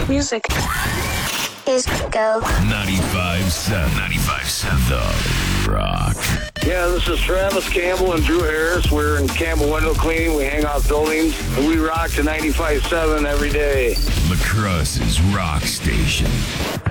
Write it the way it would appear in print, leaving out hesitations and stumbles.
Music is go. 95.7 The Rock. Yeah, this is Travis Campbell and Drew Harris. We're in Campbell Window Cleaning. We hang out buildings, and we rock to 95.7 every day. La Crosse's Rock Station.